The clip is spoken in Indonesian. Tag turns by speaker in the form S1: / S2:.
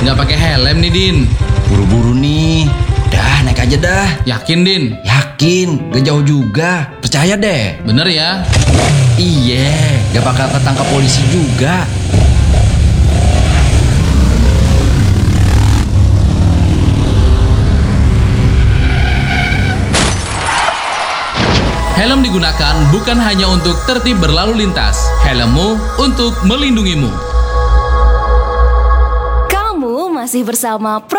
S1: Nggak pakai helm nih, Din.
S2: Buru-buru nih. Dah, naik aja dah.
S1: Yakin, Din?
S2: Yakin, gak jauh juga. Percaya deh.
S1: Bener ya?
S2: Iya, gak bakal ketangkap polisi juga.
S1: Helm digunakan bukan hanya untuk tertib berlalu lintas. Helmmu untuk melindungimu.
S3: Kamu masih bersama